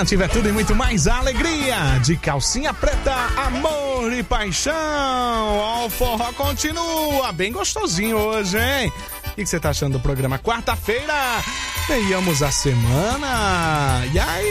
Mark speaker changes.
Speaker 1: Nativa é tudo e muito mais alegria. De calcinha preta, amor e paixão. Ó, o forró continua. Bem gostosinho hoje, hein? O que você tá achando do programa? Quarta-feira, ganhamos a semana. E aí?